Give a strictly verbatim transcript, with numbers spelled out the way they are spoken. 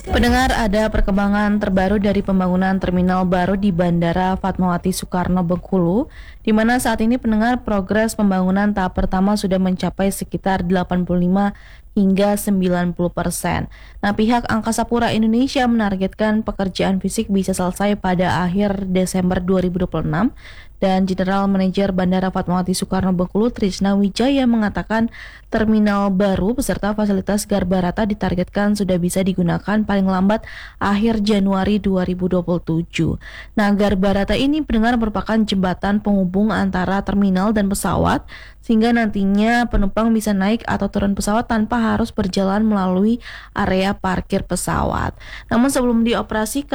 Pendengar, ada perkembangan terbaru dari pembangunan terminal baru di Bandara Fatmawati Soekarno Bengkulu, di mana saat ini pendengar progres pembangunan tahap pertama sudah mencapai sekitar delapan puluh lima hingga sembilan puluh persen. Nah, pihak Angkasa Pura Indonesia menargetkan pekerjaan fisik bisa selesai pada akhir Desember dua ribu dua puluh enam. Dan General Manager Bandara Fatmawati Soekarno Bengkulu Trisna Wijaya mengatakan terminal baru beserta fasilitas Garbarata ditargetkan sudah bisa digunakan paling lambat akhir Januari dua ribu dua puluh tujuh. Nah, Garbarata ini pendengar merupakan jembatan penghubung antara terminal dan pesawat, sehingga nantinya penumpang bisa naik atau turun pesawat tanpa harus berjalan melalui area parkir pesawat. Namun sebelum dioperasikan